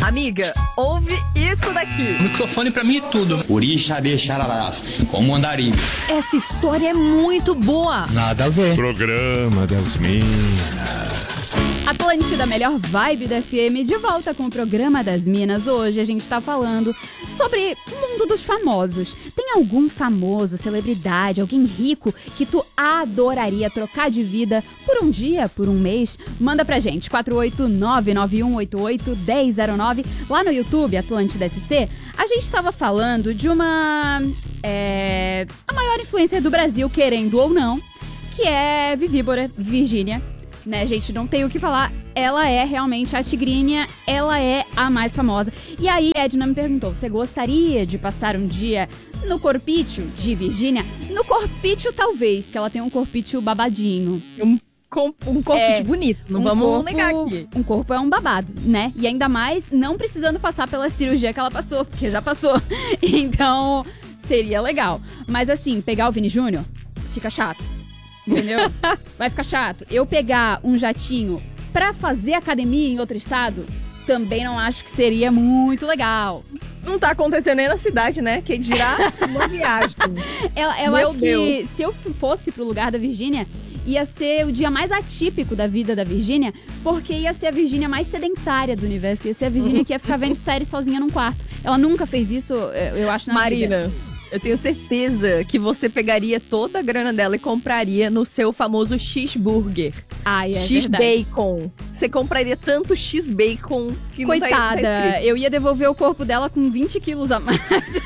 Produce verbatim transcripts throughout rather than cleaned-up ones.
Amiga, ouve isso daqui. Microfone pra mim é tudo. Urixabê xararás, como andarim. Essa história é muito boa. Nada a ver. Programa das Minas. Atlântida, melhor vibe da F M, de volta com o Programa das Minas. Hoje a gente tá falando sobre o mundo dos famosos. Tem algum famoso, celebridade, alguém rico que tu adoraria trocar de vida por um dia, por um mês? Manda pra gente, quatro oito nove nove um oito oito um zero zero nove, lá no YouTube, Atlântida S C. A gente tava falando de uma... É, a maior influencer do Brasil, querendo ou não, que é Vivíbora, Virgínia. Né, gente, não tem o que falar, ela é realmente a tigrinha, ela é a mais famosa. E aí, Edna me perguntou, você gostaria de passar um dia no corpício de Virgínia? No corpício, talvez, que ela tem um corpício babadinho. Um, um corpo É, de bonito, não um vamos corpo, negar aqui. Um corpo é um babado, né? E ainda mais não precisando passar pela cirurgia que ela passou, porque já passou. Então, seria legal. Mas assim, pegar o Vini Júnior, fica chato. Entendeu? Vai ficar chato. Eu pegar um jatinho pra fazer academia em outro estado, também não acho que seria muito legal. Não tá acontecendo nem na cidade, né? Que dirá uma viagem. Eu, eu Meu acho Deus. que se eu fosse pro lugar da Virgínia, ia ser o dia mais atípico da vida da Virgínia, porque ia ser a Virgínia mais sedentária do universo. Ia ser a Virgínia que ia ficar vendo série sozinha num quarto. Ela nunca fez isso, eu acho, na Marina, vida. eu tenho certeza que você pegaria toda a grana dela e compraria no seu famoso X-Burger. Ai, é verdade. X-Bacon. Você compraria tanto X-Bacon que não tá Coitada, escrito. eu ia devolver o corpo dela com vinte quilos a mais.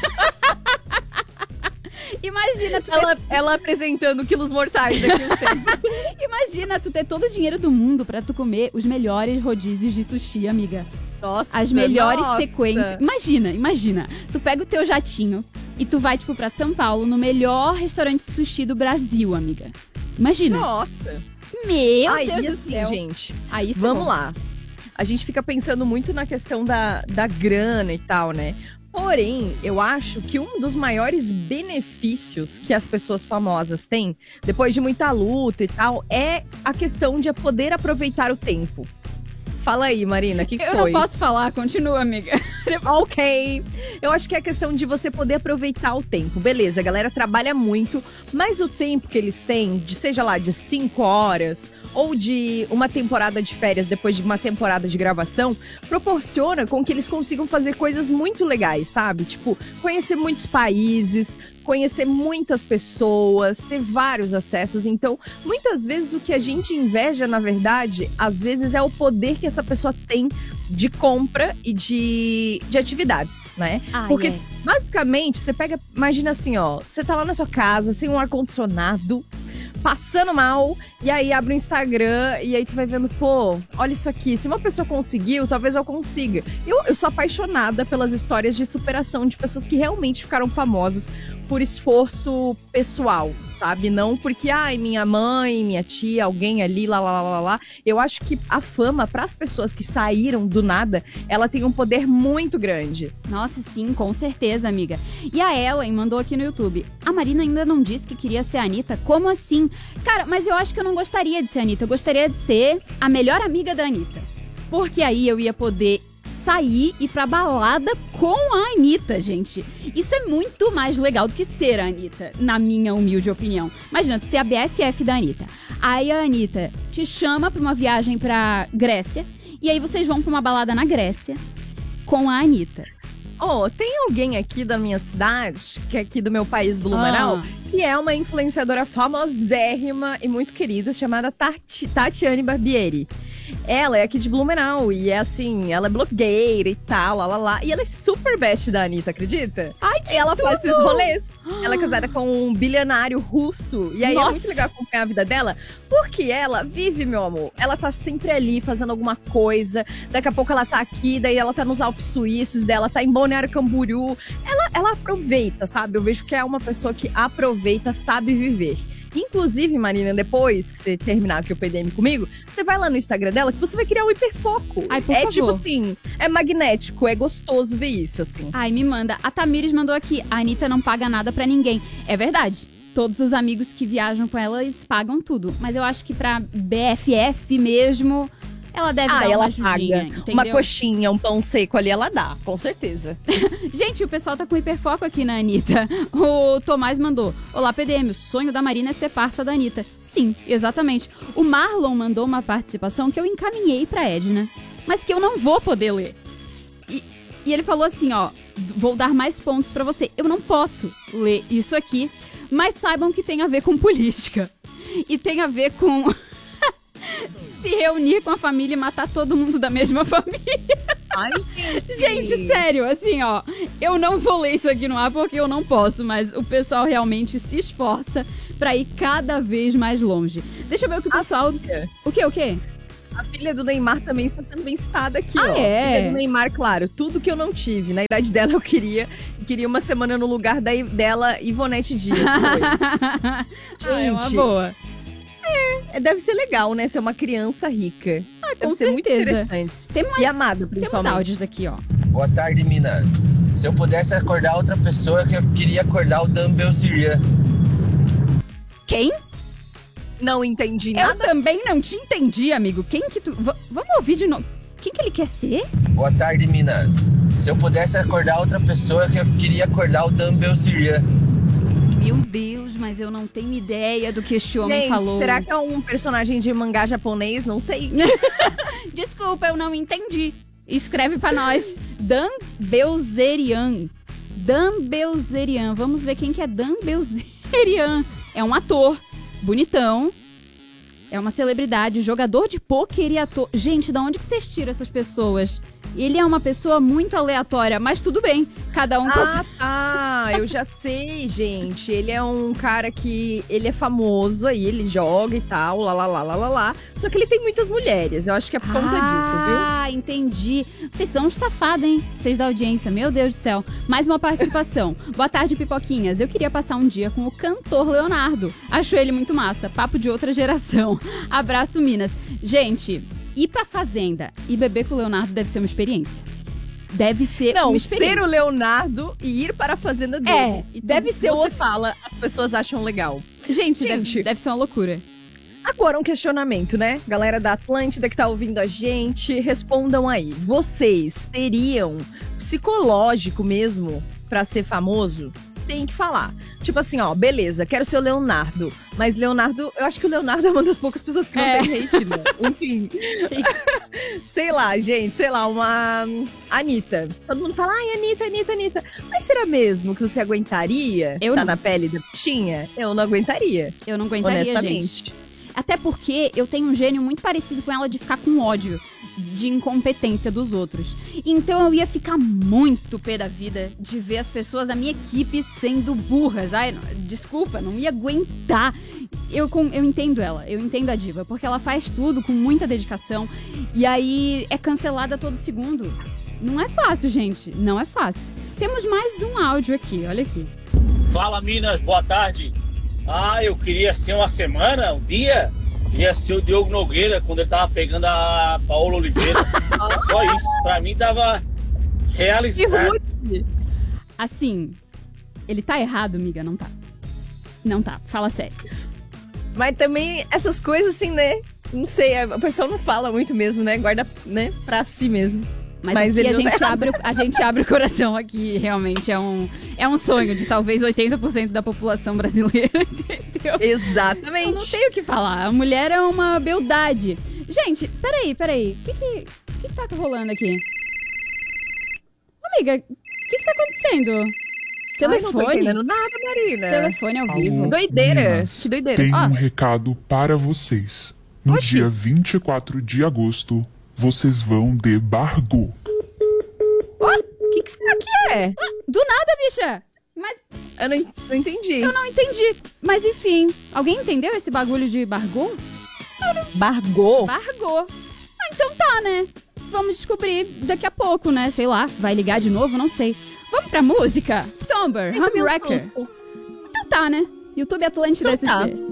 Imagina tu, ter, Ela, ela apresentando quilos mortais daqui a um tempo. imagina tu ter todo o dinheiro do mundo pra tu comer os melhores rodízios de sushi, amiga. Nossa, As melhores nossa. sequências. Imagina, imagina. Tu pega o teu jatinho e tu vai, tipo, pra São Paulo, no melhor restaurante de sushi do Brasil, amiga. Imagina. Nossa. Meu Aí, Deus do assim, céu. gente, Aí, isso é vamos bom. lá. A gente fica pensando muito na questão da, da grana e tal, né? Porém, eu acho que um dos maiores benefícios que as pessoas famosas têm, depois de muita luta e tal, é a questão de poder aproveitar o tempo. Fala aí, Marina, o que, que Eu foi? não posso falar, continua, amiga. Ok. Eu acho que é a questão de você poder aproveitar o tempo. Beleza, a galera trabalha muito, mas o tempo que eles têm, de, seja lá de cinco horas ou de uma temporada de férias depois de uma temporada de gravação, proporciona com que eles consigam fazer coisas muito legais, sabe? Tipo, conhecer muitos países, conhecer muitas pessoas, ter vários acessos. Então, muitas vezes o que a gente inveja, na verdade, às vezes é o poder que essa pessoa tem de compra e de, de atividades, né? Ai, Porque, é. basicamente, você pega, imagina assim, ó, você tá lá na sua casa, sem um ar-condicionado, passando mal, e aí abre o Instagram, e aí tu vai vendo, pô, olha isso aqui, se uma pessoa conseguiu, talvez eu consiga. Eu, eu sou apaixonada pelas histórias de superação de pessoas que realmente ficaram famosas por esforço pessoal, sabe? Não porque, ai, minha mãe, minha tia, alguém ali, lá, lá, lá, lá, lá. Eu acho que a fama, para as pessoas que saíram do nada, ela tem um poder muito grande. Nossa, sim, com certeza, amiga. E a Ellen mandou aqui no YouTube. A Marina ainda não disse que queria ser a Anitta? Como assim? Cara, mas eu acho que eu não gostaria de ser a Anitta. Eu gostaria de ser a melhor amiga da Anitta. Porque aí eu ia poder sair e ir pra balada com a Anitta, gente. Isso é muito mais legal do que ser a Anitta, na minha humilde opinião. Imagina, tu ser a B F F da Anitta. Aí a Anitta te chama pra uma viagem pra Grécia. E aí vocês vão pra uma balada na Grécia com a Anitta. Oh, tem alguém aqui da minha cidade, que é aqui do meu país, Blumenau, Ah. que é uma influenciadora famosérrima e muito querida, chamada Tati, Tatiane Barbieri. Ela é aqui de Blumenau e é assim, ela é blogueira e tal, lá, lá, lá. E ela é super best da Anitta, acredita? Ai, que E ela tudo! faz esses rolês. Ela é casada com um bilionário russo. E aí Nossa. é muito legal acompanhar a vida dela, porque ela vive, meu amor. Ela tá sempre ali fazendo alguma coisa. Daqui a pouco ela tá aqui, daí ela tá nos Alpes Suíços, daí ela tá em Balneário Camboriú. Ela, ela aproveita, sabe? Eu vejo que é uma pessoa que aproveita, sabe viver. Inclusive, Marina, depois que você terminar aqui o P D M comigo, você vai lá no Instagram dela que você vai criar um hiperfoco. Ai, por é favor. tipo assim, é magnético, é gostoso ver isso, assim. Ai, me manda. A Tamires mandou aqui. A Anitta não paga nada pra ninguém. É verdade. Todos os amigos que viajam com ela, eles pagam tudo. Mas eu acho que pra B F F mesmo, ela deve Ah, dar ela uma ajudinha, paga. entendeu? Uma coxinha, um pão seco ali, ela dá, com certeza. Gente, o pessoal tá com hiperfoco aqui na Anitta. O Tomás mandou: olá, P D M, o sonho da Marina é ser parça da Anitta. Sim, exatamente. O Marlon mandou uma participação que eu encaminhei pra Edna, mas que eu não vou poder ler. E, e ele falou assim, ó, vou dar mais pontos pra você. Eu não posso ler isso aqui, mas saibam que tem a ver com política. E tem a ver com se reunir com a família e matar todo mundo da mesma família. Ai, gente. Gente, sério, assim, ó, eu não vou ler isso aqui no ar porque eu não posso, mas o pessoal realmente se esforça pra ir cada vez mais longe. Deixa eu ver o que o pessoal... filha. O quê, o quê? A filha do Neymar também está sendo bem citada aqui, Ah, ó. é? A filha do Neymar, claro, tudo que eu não tive. Na idade dela eu queria, e queria uma semana no lugar da, dela, Ivonete Dias. Foi. Ah, é uma Gente, boa. É, deve ser legal, né? Ser uma criança rica. Ah, Deve com ser muito certeza. interessante. Temos, E amada, temos principalmente. áudios aqui, ó. Boa tarde, Minas. Se eu pudesse acordar outra pessoa, que eu queria acordar o Dan Bilzerian. Quem? Não entendi Eu nada. também não te entendi, amigo. Quem que tu... V- vamos ouvir de novo. Quem que ele quer ser? Boa tarde, Minas. Se eu pudesse acordar outra pessoa, que eu queria acordar o Dan Bilzerian. Meu Deus, mas eu não tenho ideia do que este homem Gente, falou. será que é um personagem de mangá japonês? Não sei. Desculpa, eu não entendi. Escreve pra nós. Dan Bilzerian. Dan Bilzerian. Vamos ver quem que é Dan Bilzerian. É um ator. Bonitão. É uma celebridade. Jogador de pôquer e ator. Gente, da onde que vocês tiram essas pessoas? Ele é uma pessoa muito aleatória, mas tudo bem. Cada um com a Ah, sua... tá. Eu já sei, gente. Ele é um cara que... Ele é famoso aí, ele joga e tal, lá, lá, lá, lá, lá, lá. Só que ele tem muitas mulheres. Eu acho que é por conta disso, viu? Ah, entendi. Vocês são uns safados, hein? Vocês da audiência, meu Deus do céu. Mais uma participação. Boa tarde, pipoquinhas. Eu queria passar um dia com o cantor Leonardo. Acho ele muito massa. Papo de outra geração. Abraço, Minas. Gente, ir pra fazenda e beber com o Leonardo deve ser uma experiência. Deve ser Não, uma experiência. ser o Leonardo e ir para a fazenda dele. É, e deve tudo ser que você outro- fala, as pessoas acham legal. Gente, Deve, Gente. deve ser uma loucura. Agora um questionamento, né? Galera da Atlântida que tá ouvindo a gente, respondam aí. Vocês teriam psicológico mesmo pra ser famoso? Tem que falar. Tipo assim, ó, beleza, quero ser o Leonardo. Mas Leonardo, eu acho que o Leonardo é uma das poucas pessoas que não É. tem hate, né? Enfim. Sim. Sei lá, gente, sei lá, uma Anitta. Todo mundo fala, ai, Anitta, Anitta, Anitta. Mas será mesmo que você aguentaria Eu tá não. na pele da bichinha? Eu não aguentaria, Eu não aguentaria, gente. honestamente. Até porque eu tenho um gênio muito parecido com ela de ficar com ódio de incompetência dos outros. Então eu ia ficar muito pé da vida de ver as pessoas da minha equipe sendo burras. Ai, não- desculpa, não ia aguentar. Eu, com- eu entendo ela, eu entendo a diva, porque ela faz tudo com muita dedicação e aí é cancelada todo segundo. Não é fácil, gente, não é fácil. Temos mais um áudio aqui, olha aqui. Fala, Minas, boa tarde. Ah, eu queria ser uma semana, um dia. Queria ser o Diogo Nogueira quando ele tava pegando a Paola Oliveira. Só isso. Pra mim tava Que realizado. rude! Assim, ele tá errado, amiga? Não tá. Não tá, fala sério. Mas também essas coisas assim, né? Não sei, a pessoa não fala muito mesmo, né? Guarda, né, pra si mesmo. Mas, Mas aqui ele a não gente, tá abre, o- a gente abre o coração aqui, realmente. É um, é um sonho de talvez oitenta por cento da população brasileira, entendeu? Eu não Exatamente. tenho o que falar. A mulher é uma beldade. Gente, peraí, peraí. O que que, que que tá rolando aqui? Amiga, o que que tá acontecendo? Ai, não tô Telefone? entendendo nada, Marina. Telefone ao Alô? vivo. Doideira. Meninas, Que doideira. Tem Ó. um recado para vocês. No Oxi. dia vinte e quatro de agosto, vocês vão de Bargô. O que, que será que é? Do nada, bicha! Mas Eu não, não entendi. eu não entendi. Mas enfim, alguém entendeu esse bagulho de bargô? Bargô? Bargô. Ah, então tá, né? Vamos descobrir daqui a pouco, né? Sei lá, vai ligar de novo? Não sei. Vamos pra música? Somber, Eu tomei um Humwrecker. susto. Então tá, né? YouTube Atlântida Então tá. S C.